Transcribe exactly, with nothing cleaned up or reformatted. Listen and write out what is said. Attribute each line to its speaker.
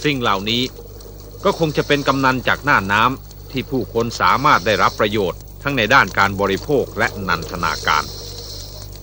Speaker 1: สิ่งเหล่านี้ก็คงจะเป็นกำนันจากหน้าน้ำที่ผู้คนสามารถได้รับประโยชน์ทั้งในด้านการบริโภคและนันทนาการ